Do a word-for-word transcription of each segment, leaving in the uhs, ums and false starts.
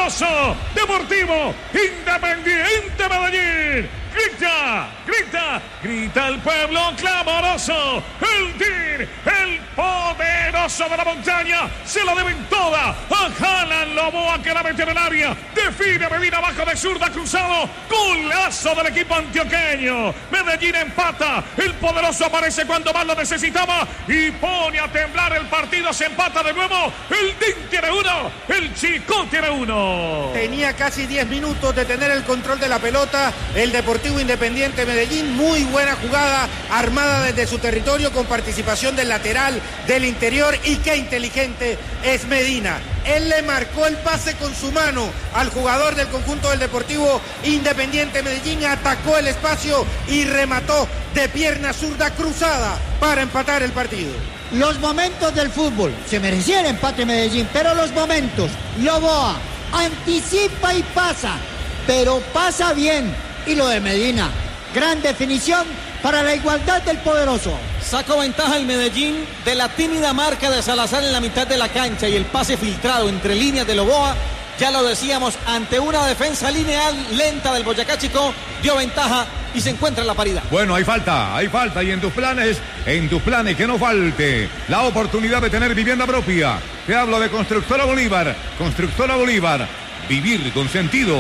poderoso Deportivo Independiente Medellín. Grita, grita, grita el pueblo clamoroso. El T I R, el poderoso de la montaña, se la deben toda a Jalan Loboa, que la mete en el área. Define Medina abajo de zurda, cruzado. Golazo del equipo antioqueño. Medellín empata. El poderoso aparece cuando más lo necesitaba y pone a temblar el partido. Se empata de nuevo. El T I R tiene uno, el Chico tiene uno. Tenía casi diez minutos de tener el control de la pelota el Deportivo Independiente Medellín. Muy buena jugada armada desde su territorio con participación del lateral, del interior, y qué inteligente es Medina. Él le marcó el pase con su mano al jugador del conjunto del Deportivo Independiente Medellín, atacó el espacio y remató de pierna zurda cruzada para empatar el partido. Los momentos del fútbol, se merecía el empate Medellín, pero los momentos, Loboa anticipa y pasa, pero pasa bien. Y lo de Medina, gran definición para la igualdad del poderoso. Sacó ventaja el Medellín de la tímida marca de Salazar en la mitad de la cancha y el pase filtrado entre líneas de Loboa. Ya lo decíamos, ante una defensa lineal lenta del Boyacá Chico, dio ventaja y se encuentra en la paridad. Bueno, hay falta, hay falta, y en tus planes, en tus planes que no falte la oportunidad de tener vivienda propia. Te hablo de Constructora Bolívar, Constructora Bolívar, vivir con sentido.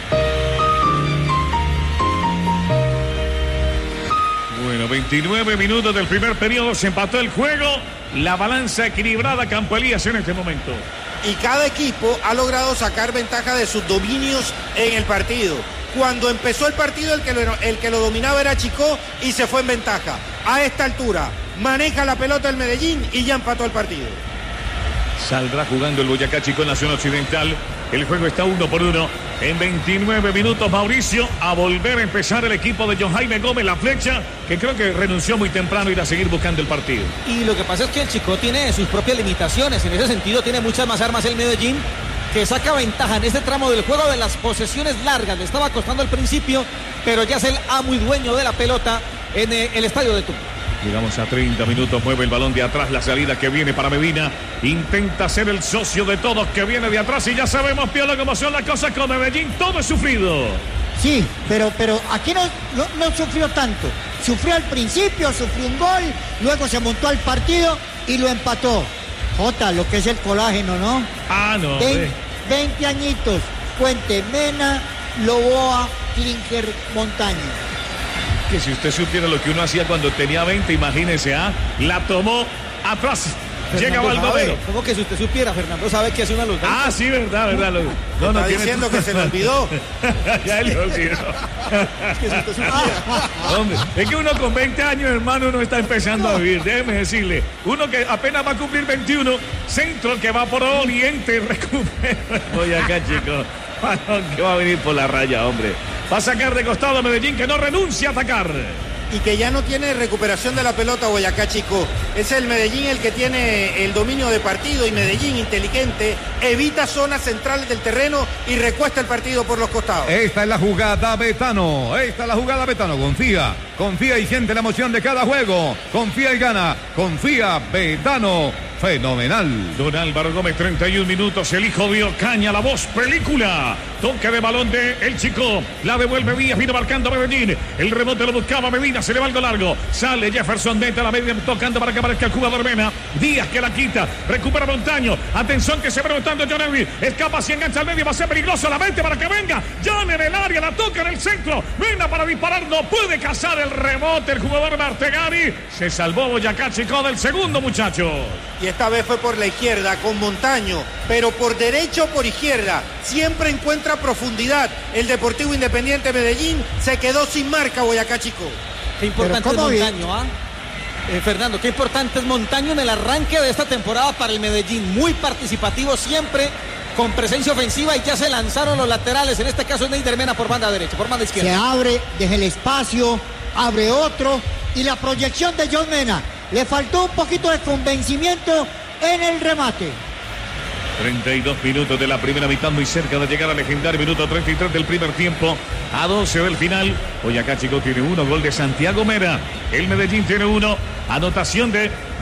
Bueno, veintinueve minutos del primer periodo, se empató el juego, la balanza equilibrada, Campo Elías en este momento. Y cada equipo ha logrado sacar ventaja de sus dominios en el partido. Cuando empezó el partido, el que lo, el que lo dominaba era Chico y se fue en ventaja. A esta altura, maneja la pelota el Medellín y ya empató el partido. Saldrá jugando el Boyacá Chico en la zona occidental. El juego está uno por uno. En veintinueve minutos, Mauricio, a volver a empezar el equipo de John Jaime Gómez, la flecha, que creo que renunció muy temprano, ir a seguir buscando el partido. Y lo que pasa es que el Chico tiene sus propias limitaciones. En ese sentido, tiene muchas más armas el Medellín, que saca ventaja en este tramo del juego de las posesiones largas. Le estaba costando al principio, pero ya es el amo y dueño de la pelota en el estadio de Tumba. Llegamos a treinta minutos, mueve el balón de atrás, la salida que viene para Medina, intenta ser el socio de todos que viene de atrás y ya sabemos, Piolo, cómo son las cosas con Medellín, todo es sufrido. Sí, pero, pero aquí no, no, no sufrió tanto, sufrió al principio, sufrió un gol, luego se montó al partido y lo empató. Jota, lo que es el colágeno, ¿no? Ah, no. veinte, veinte añitos, Puente Mena, Loboa, Klinker, Montaño. Que si usted supiera lo que uno hacía cuando tenía veinte, imagínese, ¿ah? La tomó atrás. Llega Baldomero. ¿Cómo que si usted supiera, Fernando sabe que hace una luz? Ah, sí, verdad, verdad. Lo, no, no, está tiene... diciendo que se le olvidó. Ya le olvidó. Es que si usted supiera. Hombre, es que uno con veinte años, hermano, uno está empezando a vivir. Déjeme decirle. Uno que apenas va a cumplir veintiuno, centro que va por Oriente, recupera. Voy acá, chicos. Que va a venir por la raya, hombre. Va a sacar de costado a Medellín, que no renuncia a atacar. Y que ya no tiene recuperación de la pelota Boyacá Chico. Es el Medellín el que tiene el dominio de partido, y Medellín, inteligente, evita zonas centrales del terreno y recuesta el partido por los costados. Esta es la jugada Betano, esta es la jugada Betano, confía, confía y siente la emoción de cada juego, confía y gana, confía Betano. Fenomenal. Don Álvaro Gómez, treinta y un minutos, el hijo de Ocaña, la voz película. Toque de balón de el Chico, la devuelve Díaz, vino marcando Medellín. El rebote lo buscaba Medina, se le va algo largo. Sale Jefferson dentro de la media, tocando para que aparezca el jugador Mena. Díaz que la quita, recupera Montaño. Atención que se va preguntando John Henry. Escapa, si engancha al medio, va a ser peligroso. La mente para que venga. John en el área, la toca en el centro. Mena para disparar, no puede cazar el rebote el jugador Martegani. Se salvó Boyacá Chico del segundo, muchachos. Y esta vez fue por la izquierda con Montaño, pero por derecha o por izquierda siempre encuentra profundidad. El Deportivo Independiente Medellín se quedó sin marca Boyacá Chico. Qué importante es Montaño, ¿ah? Eh, Fernando, qué importante es Montaño en el arranque de esta temporada para el Medellín. Muy participativo siempre, con presencia ofensiva, y ya se lanzaron los laterales. En este caso es Neider Mena por banda derecha, por banda izquierda. Se abre, deja el espacio, abre otro, y la proyección de John Mena. Le faltó un poquito de convencimiento en el remate. treinta y dos minutos de la primera mitad, muy cerca de llegar al legendario minuto treinta y tres del primer tiempo, a doce del final. Boyacá Chico tiene uno, gol de Santiago Mera. El Medellín tiene uno, anotación de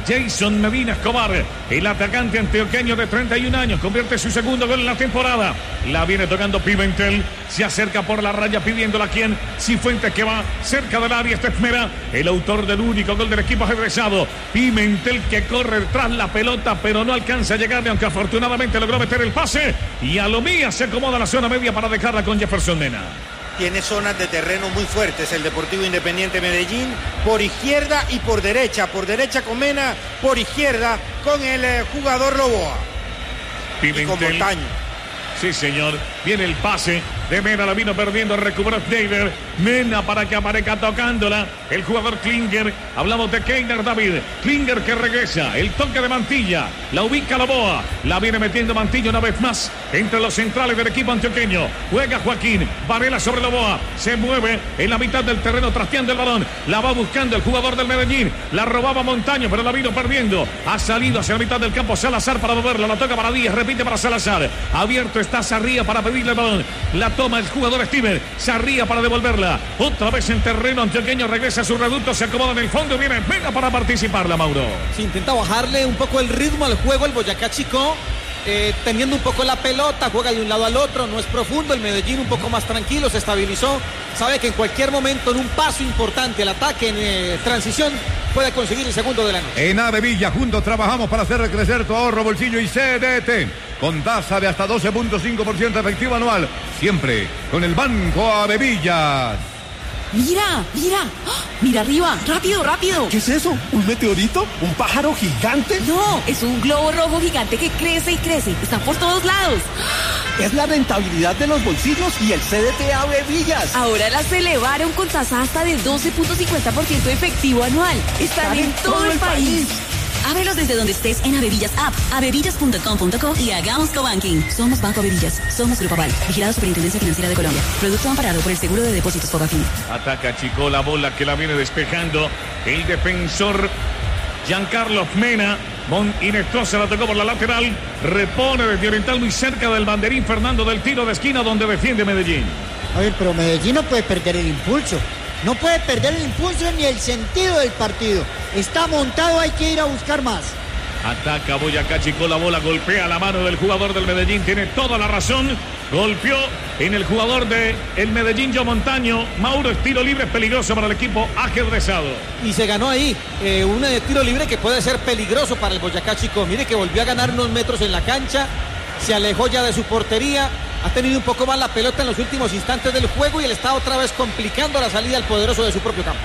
Jason Medina Escobar, el atacante antioqueño de treinta y un años, convierte su segundo gol en la temporada. La viene tocando Pimentel, se acerca por la raya pidiéndola a quien, Cifuentes, que va cerca del área. Este Mera, el autor del único gol del equipo ajedrezado. Pimentel que corre tras la pelota, pero no alcanza a llegarle, aunque afortunadamente logró meter el pase. Y Alomía se acomoda la zona media para dejarla con Jefferson Mena. Tiene zonas de terreno muy fuertes el Deportivo Independiente Medellín, por izquierda y por derecha. Por derecha con Mena, por izquierda con el eh, jugador Loboa. Pimentel. Y con Montaño. Sí, señor. Viene el pase de Mena, la vino perdiendo, recuperó Schneider. Mena para que aparezca tocándola el jugador Klinger. Hablamos de Keiner David. Klinger que regresa, el toque de Mantilla. La ubica Loboa, la viene metiendo Mantilla una vez más entre los centrales del equipo antioqueño. Juega Joaquín, Varela sobre Loboa. Se mueve en la mitad del terreno trasteando el balón. La va buscando el jugador del Medellín. La robaba Montaño, pero la vino perdiendo. Ha salido hacia la mitad del campo Salazar para moverla. La toca para Díaz, repite para Salazar. Abierto está Sarría para pedirle el balón. La toma el jugador Steven. Sarría para devolverla. Otra vez en terreno antioqueño. Regresa a su reducto. Se acomoda en el fondo. Viene Mena para participarla, Mauro. Se intenta bajarle un poco el ritmo al juego el Boyacá Chico. Eh, teniendo un poco la pelota, juega de un lado al otro, no es profundo. El Medellín un poco más tranquilo, se estabilizó. Sabe que en cualquier momento, en un paso importante, el ataque en eh, transición, puede conseguir el segundo de la noche. En Avevilla, juntos trabajamos para hacer crecer tu ahorro, bolsillo y C D T. Con tasa de hasta doce punto cinco por ciento efectivo anual. Siempre con el Banco Avevillas. Mira, mira, ¡oh! Mira arriba, rápido, rápido. ¿Qué es eso? ¿Un meteorito? ¿Un pájaro gigante? No, es un globo rojo gigante que crece y crece. Están por todos lados. Es la rentabilidad de los bolsillos y el C D T Avevillas. Ahora las elevaron con tasa hasta del doce punto cincuenta por ciento efectivo anual. Están, Están en, en todo, todo el país. país. Ábrelos desde donde estés en Avevillas App, avevillas punto com punto co y hagamos cobanking. Somos Banco Avevillas, somos Grupo Aval, vigilado Superintendencia Financiera de Colombia. Producto amparado por el Seguro de Depósitos Fogafín. Ataca Chico la bola que la viene despejando el defensor Giancarlo Mena. Mon Inestrosa la tocó por la lateral. Repone desde Oriental muy cerca del banderín Fernando del tiro de esquina donde defiende Medellín. A ver, pero Medellín no puede perder el impulso. No puede perder el impulso ni el sentido del partido. Está montado, hay que ir a buscar más. Ataca Boyacá Chico, la bola golpea la mano del jugador del Medellín. Tiene toda la razón. Golpeó en el jugador del Medellín, Joe Montaño. Mauro, es tiro libre peligroso para el equipo ajedrezado. Y se ganó ahí eh, un eh, tiro libre que puede ser peligroso para el Boyacá Chico. Mire que volvió a ganar unos metros en la cancha. Se alejó ya de su portería. Ha tenido un poco más la pelota en los últimos instantes del juego y él está otra vez complicando la salida al poderoso de su propio campo.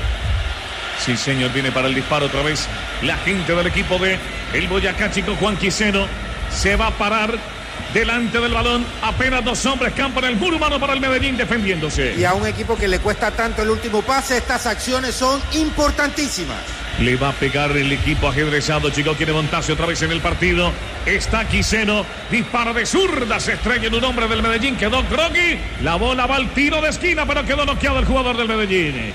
Sí, señor, viene para el disparo otra vez la gente del equipo de el Boyacá Chico. Juan Quiseno se va a parar delante del balón. Apenas dos hombres, campo en el muro humano para el Medellín defendiéndose. Y a un equipo que le cuesta tanto el último pase, estas acciones son importantísimas. Le va a pegar el equipo ajedrezado. Chico quiere montarse otra vez en el partido. Está Quiseno. Dispara de zurda. Se estrella en un hombre del Medellín. Quedó groggy. La bola va al tiro de esquina, pero quedó noqueado el jugador del Medellín.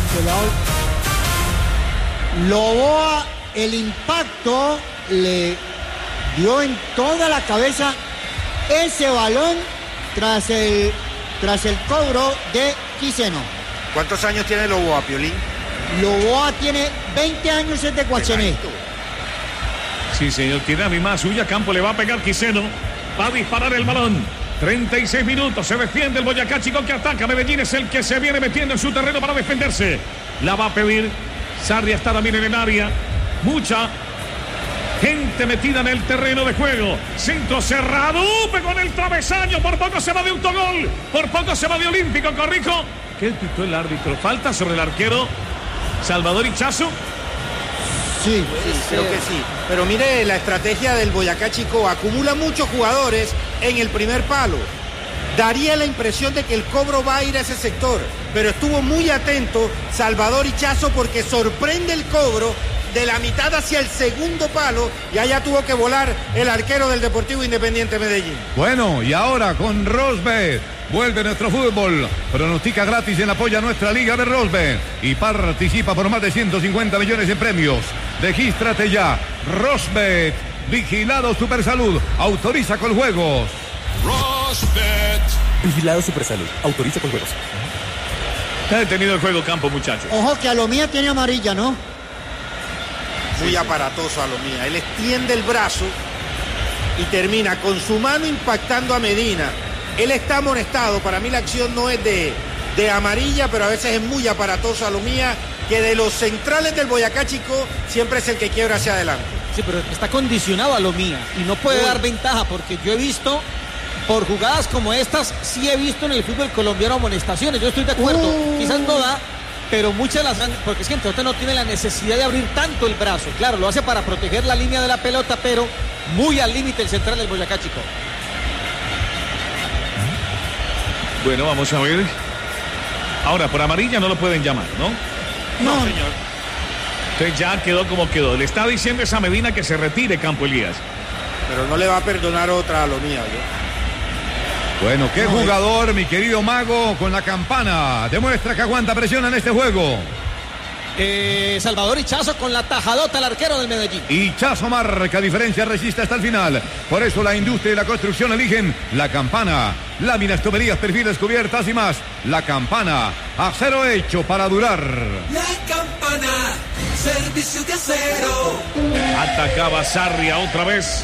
Loboa, el impacto le dio en toda la cabeza ese balón tras el, tras el cobro de Quiseno. ¿Cuántos años tiene Loboa, Piolín? Loboa tiene veinte años, es de Guachené. Sí, señor, tiene a mi más suya. Campo le va a pegar Quiseno. Va a disparar el balón. treinta y seis minutos. Se defiende el Boyacá Chico que ataca. Medellín es el que se viene metiendo en su terreno para defenderse. La va a pedir. Sarria está también en el área. Mucha gente metida en el terreno de juego. Centro cerrado. Pegó en el travesaño. Por poco se va de un gol. Por poco se va de Olímpico. Corrijo. ¿Qué pitó el árbitro? Falta sobre el arquero Salvador Hichazo. Sí, sí, creo que sí. Pero mire la estrategia del Boyacá Chico. Acumula muchos jugadores en el primer palo. Daría la impresión de que el cobro va a ir a ese sector. Pero estuvo muy atento Salvador Hichazo porque sorprende el cobro de la mitad hacia el segundo palo. Y allá tuvo que volar el arquero del Deportivo Independiente Medellín. Bueno, y ahora con Rosbet. Vuelve nuestro fútbol. Pronostica gratis en apoyo a nuestra liga de Rosbet. Y participa por más de ciento cincuenta millones en premios. Regístrate ya. Rosbet. Vigilado Supersalud. Autoriza con juegos. Rosbet. Vigilado Supersalud. Autoriza con juegos. Está detenido el juego, campo, muchachos. Ojo que a lo mía tiene amarilla, ¿no? muy sí. aparatoso Alomía. Él extiende el brazo y termina con su mano impactando a Medina. Él está amonestado. Para mí la acción no es de, de amarilla, pero a veces es muy aparatoso Alomía, que de los centrales del Boyacá Chico siempre es el que quiebra hacia adelante. Sí, pero está condicionado a Alomía y no puede Uy. dar ventaja, porque yo he visto, por jugadas como estas, sí he visto en el fútbol colombiano amonestaciones. Yo estoy de acuerdo, uh. quizás no da, pero muchas las han, porque es que entonces no tiene la necesidad de abrir tanto el brazo. Claro, lo hace para proteger la línea de la pelota, pero muy al límite el central del Boyacá Chico. Bueno, vamos a ver. Ahora, por amarilla no lo pueden llamar, ¿no? No, no señor. Entonces ya quedó como quedó. Le está diciendo esa Medina que se retire, Campo Elías. Pero no le va a perdonar otra a lo mío, ¿yo? Bueno, qué no, jugador, mi querido Mago, con la campana. Demuestra que aguanta presión en este juego. Eh, Salvador Hichazo con la tajadota al arquero del Medellín. Hichazo marca diferencia, resiste hasta el final. Por eso la industria y la construcción eligen la campana. Láminas, tuberías, perfiles, cubiertas y más. La campana, acero hecho para durar. La campana, servicio de acero. Atacaba Sarria otra vez.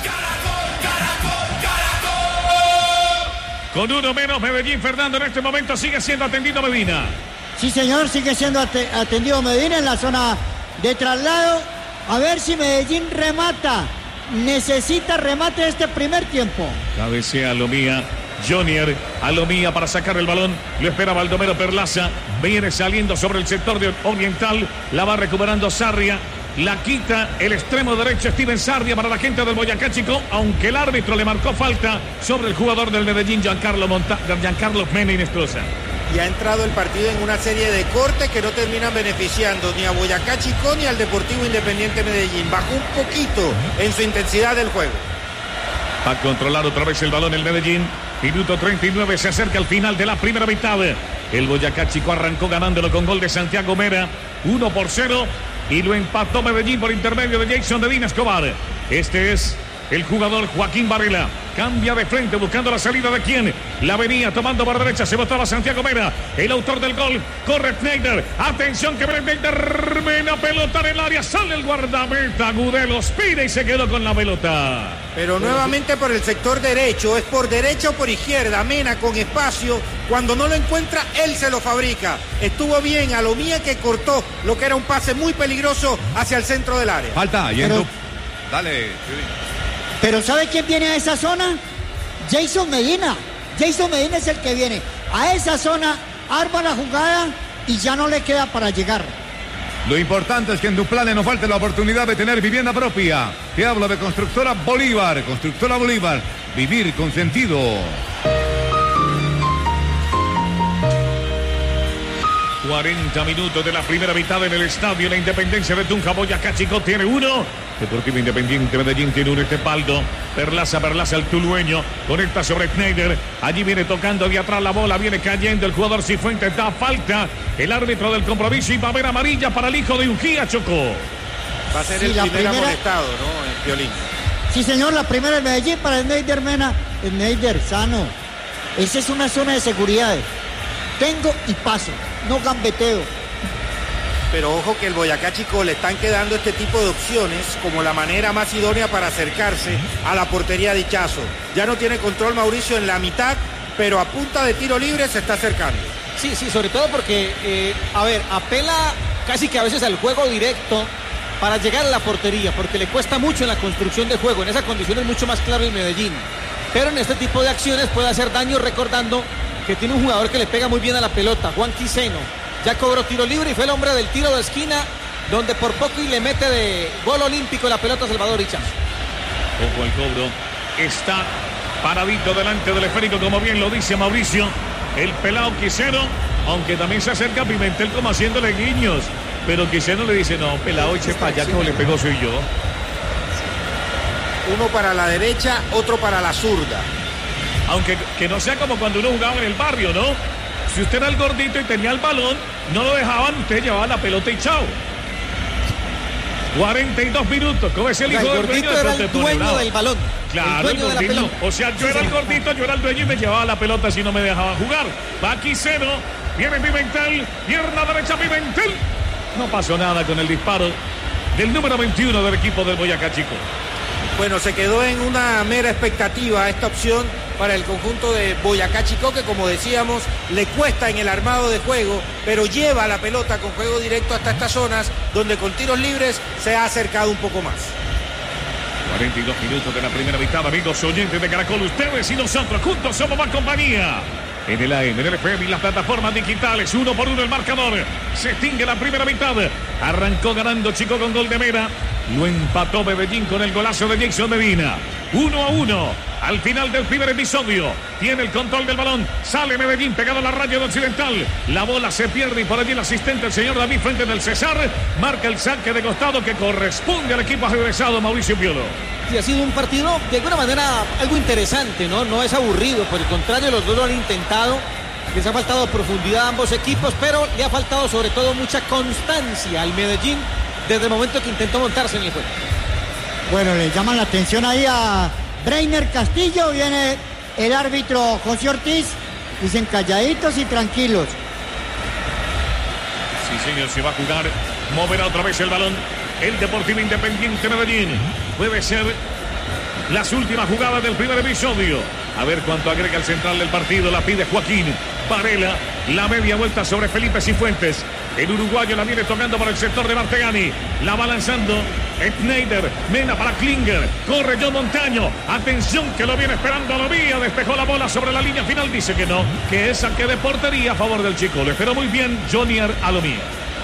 Con uno menos Medellín, Fernando, en este momento sigue siendo atendido Medina. Sí, señor, sigue siendo atendido Medina en la zona de traslado. A ver si Medellín remata. Necesita remate este primer tiempo. Cabecea Alomía. Jonier, Alomía para sacar el balón. Lo espera Baldomero Perlaza. Viene saliendo sobre el sector de Oriental. La va recuperando Sarria. La quita el extremo derecho Steven Sarria para la gente del Boyacá Chico, aunque el árbitro le marcó falta sobre el jugador del Medellín, Giancarlo, Monta Giancarlo Mena Inestrosa. Y ha entrado el partido en una serie de cortes que no terminan beneficiando ni a Boyacá Chico ni al Deportivo Independiente Medellín. Bajó un poquito en su intensidad del juego. Va a controlar otra vez el balón el Medellín. Minuto treinta y nueve, se acerca al final de la primera mitad. El Boyacá Chico arrancó ganándolo con gol de Santiago Mera, uno por cero. Y lo empató Medellín por intermedio de Jason Medina Escobar. Este es el jugador Joaquín Varela. Cambia de frente buscando la salida de quién. La venía tomando por derecha. Se botaba Santiago Mena. El autor del gol. Corre Schneider. Atención que Schneider. Mena pelota en el área. Sale el guardameta. Gudelo Spina y se quedó con la pelota. Pero nuevamente por el sector derecho. Es por derecha o por izquierda. Mena con espacio. Cuando no lo encuentra, él se lo fabrica. Estuvo bien Alomía que cortó lo que era un pase muy peligroso hacia el centro del área. Falta. Y Pero... en tu... Dale. Pero ¿sabe quién viene a esa zona? Jason Medina. Jason Medina es el que viene a esa zona, arma la jugada y ya no le queda para llegar. Lo importante es que en tu plan no falte la oportunidad de tener vivienda propia. Te hablo de Constructora Bolívar. Constructora Bolívar. Vivir con sentido. cuarenta minutos de la primera mitad en el estadio La Independencia de Tunja. Boyacá Chico tiene uno. Deportivo Independiente Medellín tiene un Estepaldo. Perlaza, Perlaza el tulueño. Conecta sobre Schneider. Allí viene tocando de atrás la bola. Viene cayendo el jugador Cifuentes. Da falta. El árbitro del compromiso y va a haber amarilla para el hijo de Ujía, Chocó. Va a ser sí, el primer primera... amonestado, ¿no? El violín. Sí, señor, la primera del Medellín para Schneider Mena. Schneider, sano. Esa es una zona de seguridad. Tengo y paso. No gambeteo. Pero ojo que el Boyacá Chico le están quedando este tipo de opciones como la manera más idónea para acercarse a la portería de Hichazo. Ya no tiene control Mauricio en la mitad, pero a punta de tiro libre se está acercando. Sí, sí, sobre todo porque, eh, a ver, apela casi que a veces al juego directo para llegar a la portería, porque le cuesta mucho en la construcción de juego. En esa condición es mucho más claro el Medellín. Pero en este tipo de acciones puede hacer daño, recordando que tiene un jugador que le pega muy bien a la pelota, Juan Quiseno. Ya cobró tiro libre y fue el hombre del tiro de esquina, donde por poco y le mete de gol olímpico la pelota a Salvador Hichazo. Ojo al cobro. Está paradito delante del esférico, como bien lo dice Mauricio. El pelado Quiseno, aunque también se acerca a Pimentel como haciéndole guiños. Pero Quiseno le dice, no, pelado, eche para allá, como le pegó soy yo. Uno para la derecha, otro para la zurda. Aunque que no sea como cuando uno jugaba en el barrio, ¿no? Si usted era el gordito y tenía el balón, no lo dejaban, usted llevaba la pelota y chao. cuarenta y dos minutos, como es el hijo del dueño era el dueño del balón. Claro, el, el gordito. O sea, yo sí, era el gordito, yo era el dueño y me llevaba la pelota si no me dejaba jugar. Va Quiseno, viene Pimentel, pierna derecha Pimentel. No pasó nada con el disparo del número veintiuno del equipo del Boyacá Chico. Bueno, se quedó en una mera expectativa esta opción para el conjunto de Boyacá Chico, que como decíamos, le cuesta en el armado de juego, pero lleva la pelota con juego directo hasta estas zonas, donde con tiros libres se ha acercado un poco más. cuarenta y dos minutos de la primera mitad, amigos oyentes de Caracol, ustedes y nosotros juntos somos más compañía. En el A M, en el F M y las plataformas digitales, uno por uno el marcador. Se extingue la primera mitad. Arrancó ganando Chico con gol de Mera. Lo empató Medellín con el golazo de Jason Medina. Uno a uno. Al final del primer episodio. Tiene el control del balón. Sale Medellín pegado a la raya de Occidental. La bola se pierde y por allí el asistente, el señor David frente del César, marca el saque de costado que corresponde al equipo ajedrezado Mauricio Piolo. Y ha sido un partido de alguna manera algo interesante, ¿no? No es aburrido, por el contrario, los dos lo han intentado. Les ha faltado profundidad a ambos equipos, pero le ha faltado sobre todo mucha constancia al Medellín desde el momento que intentó montarse en el juego. Bueno, le llaman la atención ahí a Breiner Castillo, viene el árbitro José Ortiz, dicen calladitos y tranquilos. Sí, señor, se va a jugar, moverá otra vez el balón el Deportivo Independiente Medellín. Puede ser las últimas jugadas del primer episodio. A ver cuánto agrega el central del partido. La pide Joaquín Varela. La media vuelta sobre Felipe Cifuentes. El uruguayo la viene tocando para el sector de Martegani. La va lanzando Schneider. Mena para Klinger. Corre John Montaño. Atención que lo viene esperando Alomía. Despejó la bola sobre la línea final. Dice que no. Que es saque de portería a favor del Chico. Le esperó muy bien Jonier Alomía.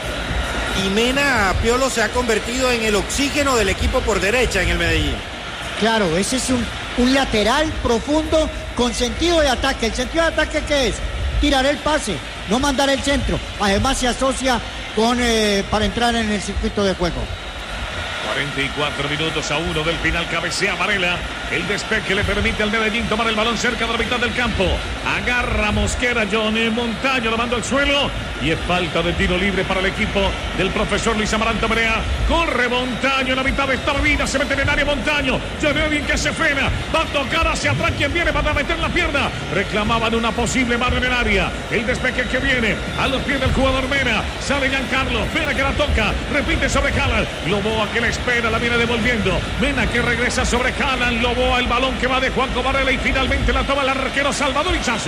Y Mena, Piolo, se ha convertido en el oxígeno del equipo por derecha en el Medellín. Claro, ese es un, un lateral profundo con sentido de ataque. ¿El sentido de ataque qué es? Tirar el pase, no mandar el centro. Además se asocia con eh, para entrar en el circuito de juego. cuarenta y cuatro minutos a uno del final, cabecea Varela. El despeje le permite al Medellín tomar el balón cerca de la mitad del campo. Agarra Mosquera, Johnny Montaño lo manda al suelo. Y es falta de tiro libre para el equipo del profesor Luis Amaranto Perea. Corre Montaño en la mitad de esta vida. Se mete en el área Montaño. Ya veo bien que se frena. Va a tocar hacia atrás. Quien viene para meter la pierna. Reclamaban una posible mano en el área. El despeje que viene a los pies del jugador Mena. Sale Giancarlo. Mena que la toca. Repite sobre Haaland. Loboa que la espera. La viene devolviendo. Mena que regresa sobre Haaland. Loboa el balón que va de Juanco Varela. Y finalmente la toma el arquero Salvador Ichazo.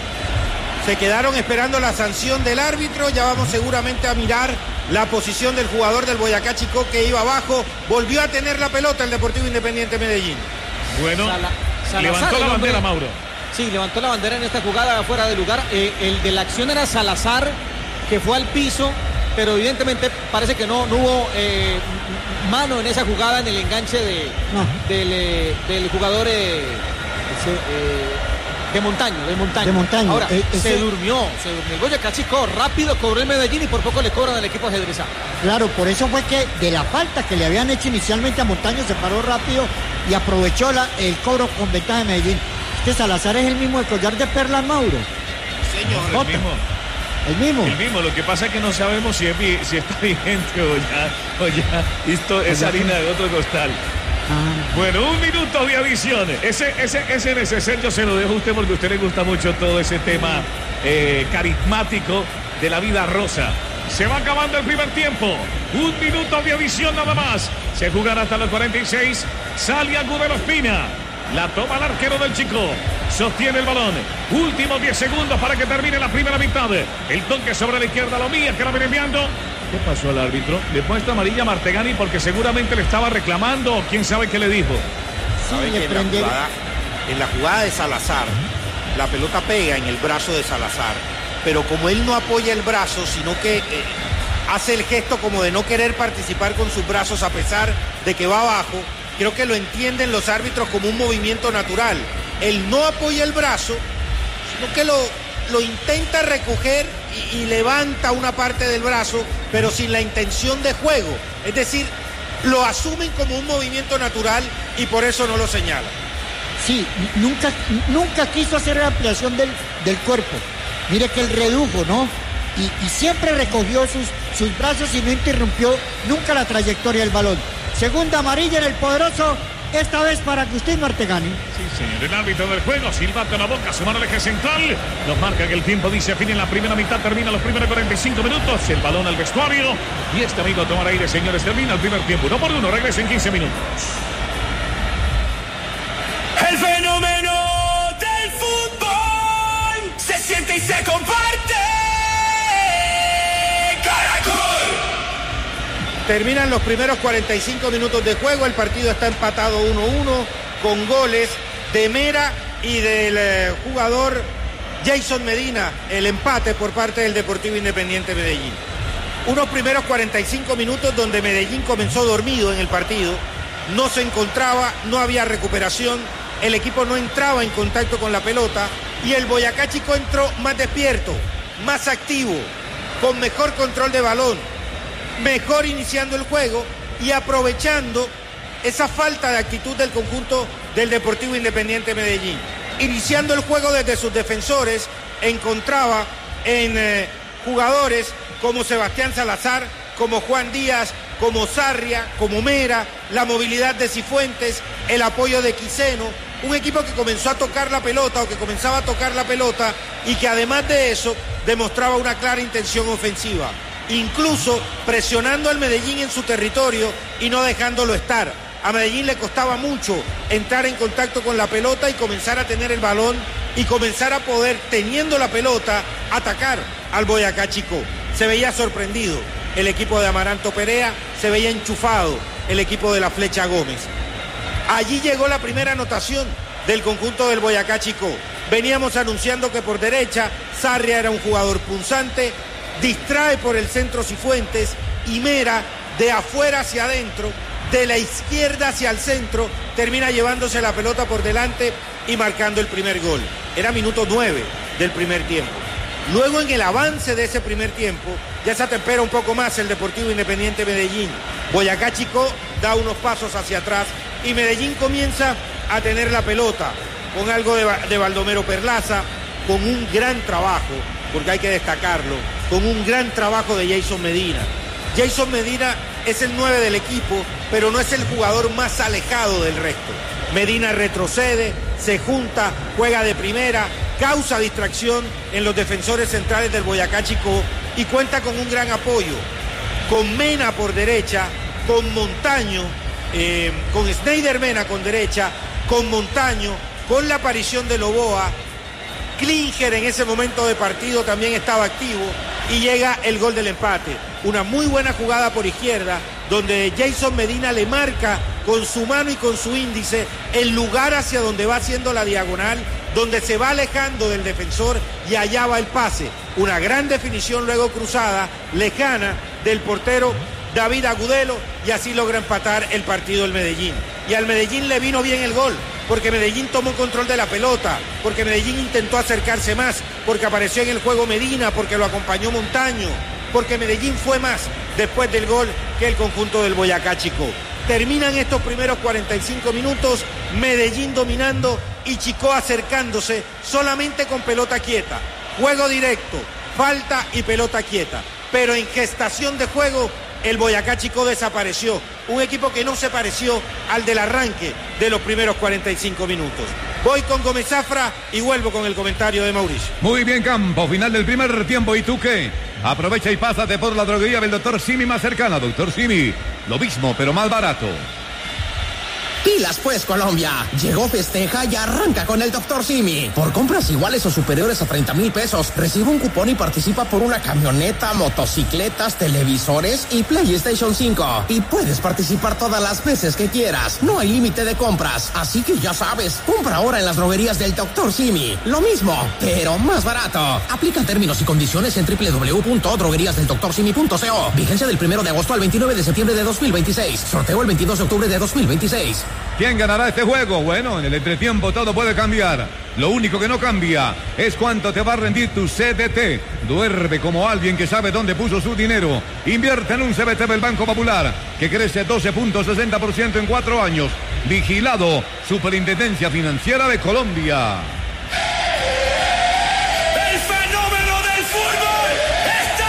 Se quedaron esperando la sanción del árbitro. Ya vamos seguramente a mirar la posición del jugador del Boyacá Chico que iba abajo. Volvió a tener la pelota el Deportivo Independiente Medellín. Bueno, Sala, Salazar, levantó la bandera, Mauro. Sí, levantó la bandera en esta jugada fuera de lugar. Eh, el de la acción era Salazar, que fue al piso, pero evidentemente parece que no, no hubo eh, mano en esa jugada, en el enganche de, no. del, eh, del jugador... Eh, ese, eh, De Montaño, de Montaño. De Montaño. Ahora, eh, se ese... durmió, se durmió. El Boyacá Chico rápido cobró el Medellín y por poco le cobran al equipo ajedrezado. Claro, por eso fue que de la falta que le habían hecho inicialmente a Montaño se paró rápido y aprovechó la, el cobro con ventaja de Medellín. Este Salazar es el mismo de Collar de Perlas, Mauro. Señor, el mismo. El mismo. El mismo, lo que pasa es que no sabemos si, es, si está vigente o ya, o ya esto es ya harina de otro costal. Ah. Bueno, un minuto de adición. Ese, ese, ese necesario se lo dejo a usted porque a usted le gusta mucho todo ese tema eh, carismático de la vida rosa. Se va acabando el primer tiempo. Un minuto de adición nada más. Se jugará hasta los cuarenta y seis. Sale Agudelo Espina. La toma el arquero del Chico. Sostiene el balón. Últimos diez segundos para que termine la primera mitad. El toque sobre la izquierda, lo mía que la viene enviando. ¿Qué pasó al árbitro? Le puesto amarilla a Martegani porque seguramente le estaba reclamando o quién sabe qué le dijo. ¿Sabe que en la, jugada, en la jugada de Salazar, la pelota pega en el brazo de Salazar, pero como él no apoya el brazo, sino que eh, hace el gesto como de no querer participar con sus brazos a pesar de que va abajo, creo que lo entienden los árbitros como un movimiento natural. Él no apoya el brazo, sino que lo, lo intenta recoger y, y levanta una parte del brazo, pero sin la intención de juego. Es decir, lo asumen como un movimiento natural y por eso no lo señalan. Sí, nunca, nunca quiso hacer la ampliación del, del cuerpo. Mire que él redujo, ¿no? Y, y siempre recogió sus, sus brazos y no interrumpió nunca la trayectoria del balón. Segunda amarilla en el poderoso esta vez para Agustín Ortegani. Sí, señor, el árbitro del juego, silbato en la boca, su mano al eje central. Nos marca que el tiempo dice fin en la primera mitad, termina los primeros cuarenta y cinco minutos. El balón al vestuario. Y este amigo tomar aire, señores, termina el primer tiempo. Uno por uno, regresa en quince minutos. El fenómeno del fútbol se siente y se comparte. ¡Caracol! Terminan los primeros cuarenta y cinco minutos de juego. El partido está empatado uno a uno con goles de Mera y del eh, jugador Jason Medina. El empate por parte del Deportivo Independiente Medellín. Unos primeros cuarenta y cinco minutos donde Medellín comenzó dormido en el partido. No se encontraba, no había recuperación. El equipo no entraba en contacto con la pelota y el Boyacá Chicó entró más despierto, más activo, con mejor control de balón, mejor iniciando el juego y aprovechando esa falta de actitud del conjunto del Deportivo Independiente Medellín. Iniciando el juego desde sus defensores, encontraba en eh, jugadores como Sebastián Salazar, como Juan Díaz, como Sarria, como Mera, la movilidad de Cifuentes, el apoyo de Quiseno, un equipo que comenzó a tocar la pelota o que comenzaba a tocar la pelota y que además de eso demostraba una clara intención ofensiva, incluso presionando al Medellín en su territorio y no dejándolo estar. A Medellín le costaba mucho entrar en contacto con la pelota y comenzar a tener el balón y comenzar a poder, teniendo la pelota, atacar al Boyacá Chicó. Se veía sorprendido el equipo de Amaranto Perea, se veía enchufado el equipo de la Flecha Gómez. Allí llegó la primera anotación del conjunto del Boyacá Chicó. Veníamos anunciando que por derecha Sarria era un jugador punzante, distrae por el centro Cifuentes y Mera de afuera hacia adentro, de la izquierda hacia el centro, termina llevándose la pelota por delante y marcando el primer gol. Era minuto nueve del primer tiempo. Luego en el avance de ese primer tiempo ya se atempera un poco más el Deportivo Independiente Medellín. Boyacá Chicó da unos pasos hacia atrás y Medellín comienza a tener la pelota con algo de, de Baldomero Perlaza, con un gran trabajo, porque hay que destacarlo, con un gran trabajo de Jason Medina. Jason Medina es el nueve del equipo, pero no es el jugador más alejado del resto. Medina retrocede, se junta, juega de primera, causa distracción en los defensores centrales del Boyacá Chicó y cuenta con un gran apoyo, con Mena por derecha, con Montaño, eh, con Schneider Mena con derecha, con Montaño, con la aparición de Loboa. Klinger en ese momento de partido también estaba activo y llega el gol del empate. Una muy buena jugada por izquierda donde Jason Medina le marca con su mano y con su índice el lugar hacia donde va haciendo la diagonal, donde se va alejando del defensor y allá va el pase. Una gran definición luego cruzada, lejana del portero David Agudelo y así logra empatar el partido el Medellín. Y al Medellín le vino bien el gol, porque Medellín tomó control de la pelota, porque Medellín intentó acercarse más, porque apareció en el juego Medina, porque lo acompañó Montaño, porque Medellín fue más después del gol que el conjunto del Boyacá Chicó. Terminan estos primeros cuarenta y cinco minutos, Medellín dominando y Chicó acercándose solamente con pelota quieta. Juego directo, falta y pelota quieta. Pero en gestación de juego, el Boyacá Chicó desapareció. Un equipo que no se pareció al del arranque de los primeros cuarenta y cinco minutos. Voy con Gómez Zafra y vuelvo con el comentario de Mauricio. Muy bien, Campo. Final del primer tiempo. ¿Y tú qué? Aprovecha y pásate por la droguería del doctor Simi más cercana. Doctor Simi, lo mismo, pero más barato. Pilas pues, Colombia. Llegó Festeja y arranca con el doctor Simi. Por compras iguales o superiores a treinta mil pesos, recibe un cupón y participa por una camioneta, motocicletas, televisores y PlayStation cinco. Y puedes participar todas las veces que quieras. No hay límite de compras. Así que ya sabes, compra ahora en las droguerías del doctor Simi. Lo mismo, pero más barato. Aplica términos y condiciones en doble u doble u doble u punto droguerías del doctor simi punto co. Vigencia del primero de agosto al veintinueve de septiembre de dos mil veintiséis. Sorteo el veintidós de octubre de dos mil veintiséis. ¿Quién ganará este juego? Bueno, en el entretiempo todo puede cambiar. Lo único que no cambia es cuánto te va a rendir tu C D T. Duerme como alguien que sabe dónde puso su dinero. Invierte en un C D T del Banco Popular que crece doce punto sesenta por ciento en cuatro años. Vigilado, Superintendencia Financiera de Colombia. El fenómeno del fútbol está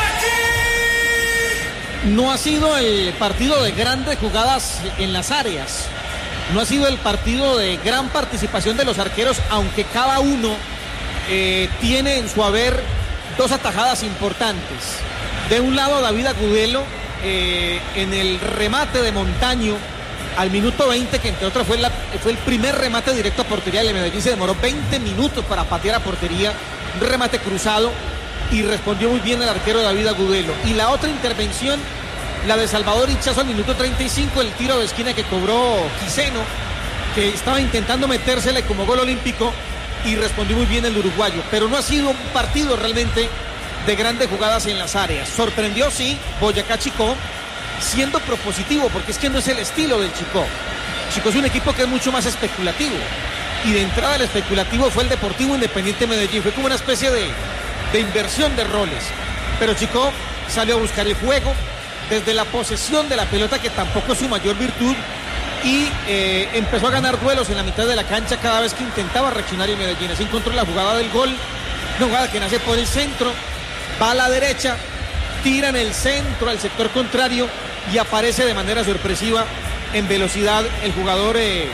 aquí. No ha sido el partido de grandes jugadas en las áreas. no ha sido el partido de gran participación de los arqueros, aunque cada uno eh, tiene en su haber dos atajadas importantes. De un lado, David Agudelo eh, en el remate de Montaño al minuto veinte, que entre otras fue, la, fue el primer remate directo a portería. El Medellín se demoró veinte minutos para patear a portería, un remate cruzado, y respondió muy bien el arquero David Agudelo. Y la otra intervención, la de Salvador Hichazo al minuto treinta y cinco, el tiro de esquina que cobró Quiseno, que estaba intentando metérsele como gol olímpico, y respondió muy bien el uruguayo. Pero no ha sido un partido realmente de grandes jugadas en las áreas. Sorprendió, sí, Boyacá Chicó, siendo propositivo, porque es que no es el estilo del Chicó. Chicó es un equipo que es mucho más especulativo, y de entrada el especulativo fue el Deportivo Independiente Medellín. Fue como una especie de, de inversión de roles. Pero Chicó salió a buscar el juego desde la posesión de la pelota, que tampoco es su mayor virtud, y eh, empezó a ganar duelos en la mitad de la cancha cada vez que intentaba reaccionar en Medellín. Así encontró la jugada del gol, una jugada que nace por el centro, va a la derecha, tira en el centro al sector contrario y aparece de manera sorpresiva en velocidad el jugador eh,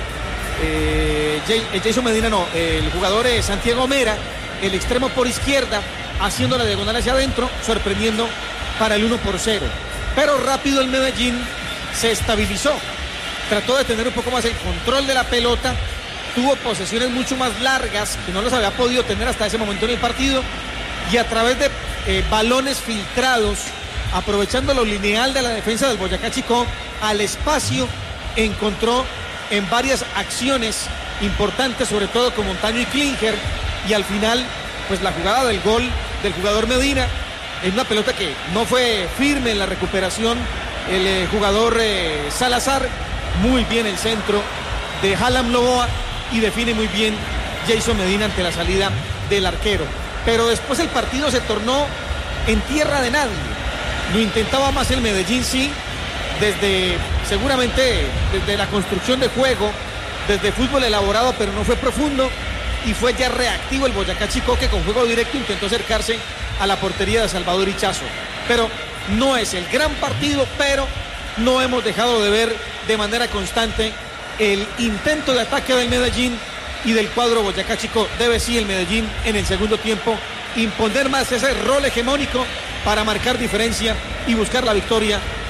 eh, Jason Medina, no, el jugador eh, Santiago Mera, el extremo por izquierda, haciendo la diagonal hacia adentro, sorprendiendo para el uno por cero. Pero rápido el Medellín se estabilizó, trató de tener un poco más el control de la pelota, tuvo posesiones mucho más largas que no las había podido tener hasta ese momento en el partido, y a través de eh, balones filtrados, aprovechando lo lineal de la defensa del Boyacá Chicó, al espacio encontró en varias acciones importantes, sobre todo con Montaño y Klinger, y al final pues la jugada del gol del jugador Medina, en una pelota que no fue firme en la recuperación el eh, jugador eh, Salazar. Muy bien el centro de Hallam Loboa, y define muy bien Jason Medina ante la salida del arquero. Pero después el partido se tornó en tierra de nadie. Lo intentaba más el Medellín, sí, desde seguramente desde la construcción de juego, desde fútbol elaborado, pero no fue profundo, y fue ya reactivo el Boyacá Chicó, que con juego directo intentó acercarse a la portería de Salvador Hichazo. Pero no es el gran partido, pero no hemos dejado de ver de manera constante el intento de ataque del Medellín y del cuadro Boyacá Chicó. Debe sí el Medellín en el segundo tiempo imponer más ese rol hegemónico para marcar diferencia y buscar la victoria